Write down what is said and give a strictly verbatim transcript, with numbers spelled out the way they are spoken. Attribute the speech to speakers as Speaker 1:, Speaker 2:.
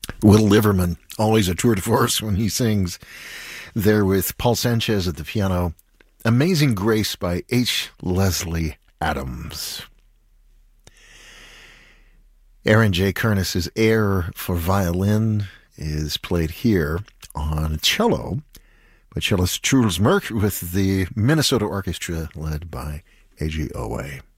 Speaker 1: Will Liverman, always a tour de force when he sings, there with Paul Sanchez at the piano. Amazing Grace by H. Leslie Adams. Aaron J. Kernis's Air for Violin is played here on cello by cellist Truls Mørk with the Minnesota Orchestra led by A G Owe.